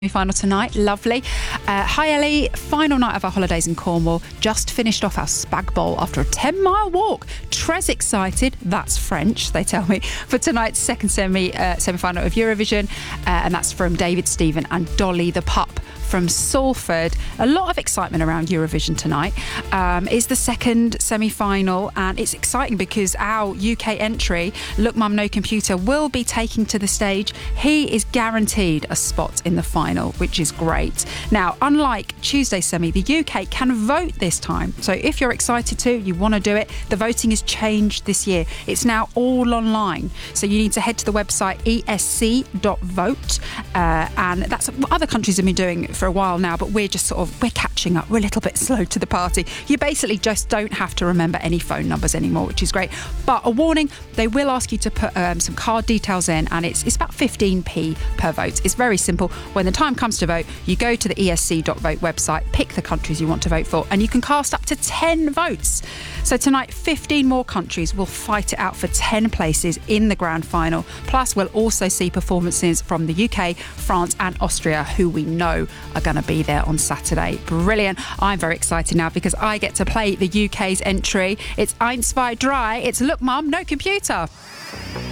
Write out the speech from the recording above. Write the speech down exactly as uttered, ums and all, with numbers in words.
Final tonight, lovely. Uh, hi Ellie, final night of our holidays in Cornwall. Just finished off our Spag Bowl after a ten mile walk. Très excited, that's French, they tell me, for tonight's second semi uh, semi-final of Eurovision. Uh, and that's from David, Stephen and Dolly the pup from Salford. A lot of excitement around Eurovision tonight. Um, it's the second semi-final and it's exciting because our U K entry, Look Mum No Computer, will be taking to the stage. He is guaranteed a spot in the final, which is great. Now, unlike Tuesday's semi, the U K can vote this time. So if you're excited to, you want to do it, the voting has changed this year. It's now all online. So you need to head to the website E S C dot vote. Uh, and that's what other countries have been doing for a while now, but we're just sort of, we're catching up. We're a little bit slow to the party. You basically just don't have to remember any phone numbers anymore, which is great. But a warning, they will ask you to put um, some card details in, and it's, it's about fifteen p per vote. It's very simple. When the time comes to vote, you go to the E S C dot vote website, pick the countries you want to vote for, and you can cast up to ten votes. So tonight, fifteen more countries will fight it out for ten places in the grand final. Plus, we'll also see performances from the U K, France and Austria, who we know are going to be there on Saturday. Brilliant. I'm very excited now because I get to play the U K's entry. It's Eins, zwei, drei. It's Look Mum No Computer.